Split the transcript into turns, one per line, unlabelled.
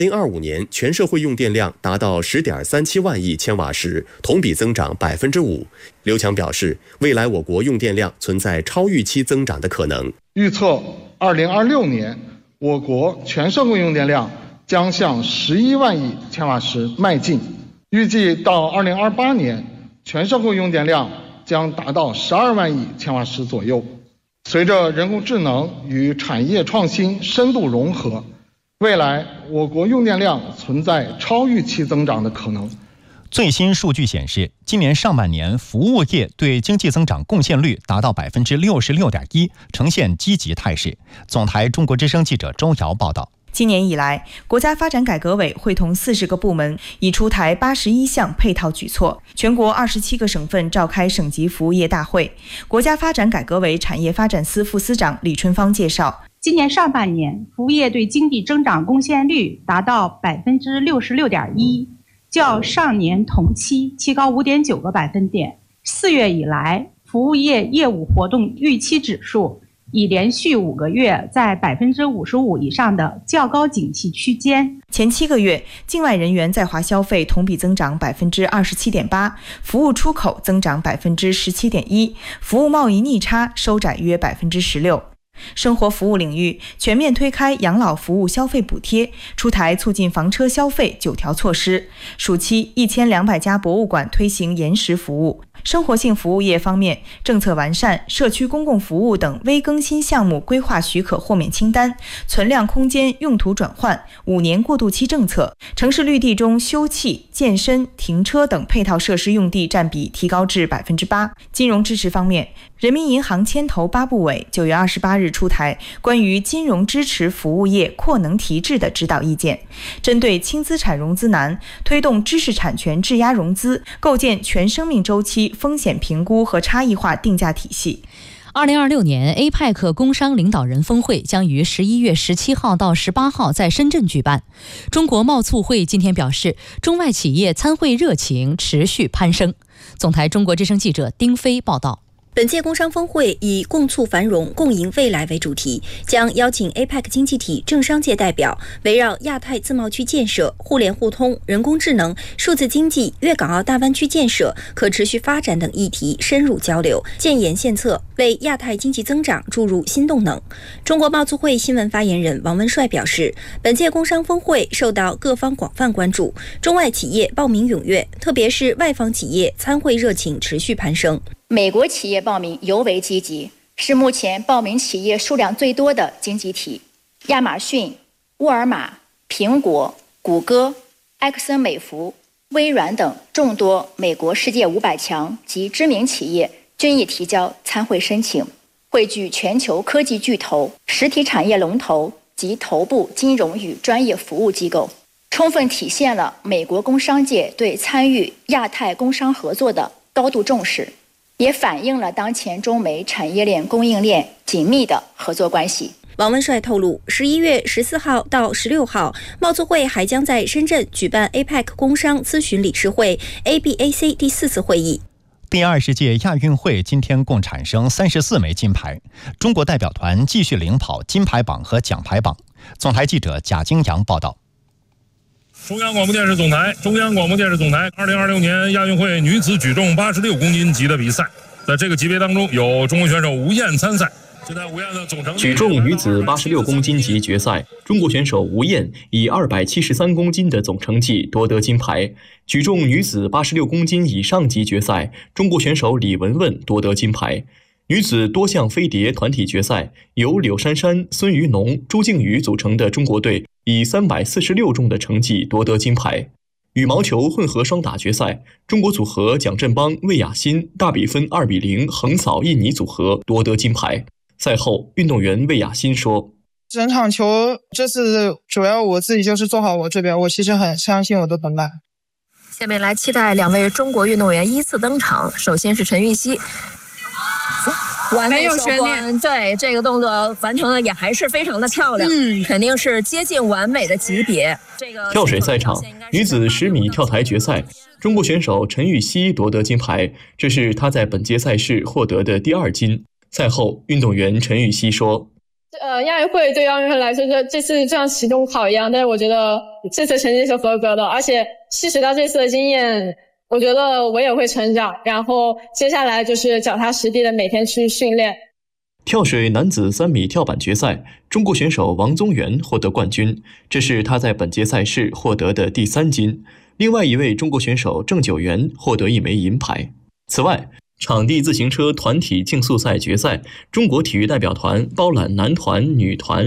2025年全社会用电量达到10.37万亿千瓦时，同比增长5%。刘强表示，未来我国用电量存在超预期增长的可能。
预测2026年我国全社会用电量将向11万亿千瓦时迈进，预计到2028年全社会用电量将达到12万亿千瓦时左右。随着人工智能与产业创新深度融合，未来我国用电量存在超预期增长的可能。
最新数据显示，今年上半年服务业对经济增长贡献率达到66.1%，呈现积极态势。总台中国之声记者周瑶报道。
今年以来，国家发展改革委会同40个部门已出台81项配套举措，全国27个省份召开省级服务业大会。国家发展改革委产业发展司副司长李春芳介绍，
今年上半年，服务业对经济增长贡献率达到66.1%，较上年同期提高5.9个百分点。4月以来，服务业业务活动预期指数已连续5个月在55%以上的较高景气区间。
前7个月，境外人员在华消费同比增长27.8%，服务出口增长17.1%，服务贸易逆差收窄约16%。生活服务领域全面推开养老服务消费补贴，出台促进房车消费9条措施。暑期1200家博物馆推行延时服务。生活性服务业方面，政策完善社区公共服务等微更新项目规划许可豁免清单，存量空间用途转换5年过渡期政策，城市绿地中休憩、健身、停车等配套设施用地占比提高至8%。金融支持方面，人民银行牵头8部委9月28日出台关于金融支持服务业扩能提质的指导意见，针对轻资产融资难，推动知识产权质押融资，构建全生命周期风险评估和差异化定价体系。
2026年 APEC 工商领导人峰会将于11月17号到18号在深圳举办。中国贸促会今天表示，中外企业参会热情持续攀升。总台中国之声记者丁飞报道。
本届工商峰会以共促繁荣、共赢未来为主题，将邀请 APEC 经济体政商界代表，围绕亚太自贸区建设、互联互通、人工智能、数字经济、粤港澳大湾区建设、可持续发展等议题深入交流，建言献策，为亚太经济增长注入新动能。中国贸促会新闻发言人王文帅表示，本届工商峰会受到各方广泛关注，中外企业报名踊跃，特别是外方企业参会热情持续攀升。
美国企业报名尤为积极，是目前报名企业数量最多的经济体。亚马逊、沃尔玛、苹果、谷歌、埃克森美孚、微软等众多美国世界500强及知名企业均已提交参会申请，汇聚全球科技巨头、实体产业龙头及头部金融与专业服务机构，充分体现了美国工商界对参与亚太工商合作的高度重视，也反映了当前中美产业链供应链紧密的合作关系。
王文帅透露，11月14号到16号，贸促会还将在深圳举办 APEC 工商咨询理事会 ABAC 第4次会议。
第20届亚运会今天共产生34枚金牌，中国代表团继续领跑金牌榜和奖牌榜。总台记者贾京阳报道。
中央广播电视总台2026年亚运会女子举重86公斤级的比赛，在这个级别当中有中国选手吴燕参赛。现在吴燕的总成绩，
举重女子86公斤级决赛，中国选手吴燕以273公斤的总成绩夺得金牌。举重女子86公斤以上级决赛，中国选手李雯雯夺得金牌。女子多项飞碟团体决赛，由柳珊珊、孙于农、朱静宇组成的中国队以346重的成绩夺得金牌。羽毛球混合双打决赛，中国组合蒋振邦、魏雅欣大比分2-0横扫印尼组合夺得金牌。赛后，运动员魏雅欣说：“
整场球这次主要我自己就是做好我这边，我其实很相信我的本来。”
下面来期待2位中国运动员依次登场。首先是陈芋汐，完美收官，对这个动作完成的也还是非常的漂亮，肯定是接近完美的级别。
跳水赛场，女子10米跳台决赛，中国选手陈芋汐夺得金牌，这是她在本届赛事获得的第2金。赛后，运动员陈芋汐说：“
亚运会对奥运会来说，这次像期中考一样，但是我觉得这次成绩是合格的，而且吸取到这次的经验，我觉得我也会成长，然后接下来就是脚踏实地的每天去训练。
跳水男子3米跳板决赛，中国选手王宗源获得冠军，这是他在本届赛事获得的第3金。另外一位中国选手郑九元获得1枚银牌。此外，场地自行车团体竞速赛决赛，中国体育代表团包揽男团、女团、